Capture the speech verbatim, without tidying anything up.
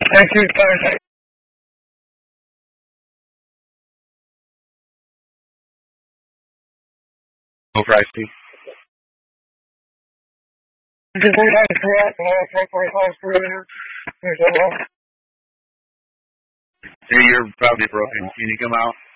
Thank you, thank Oh, Pricey. you. Correct. Thank you. Hey, you're probably broken. Can you come out?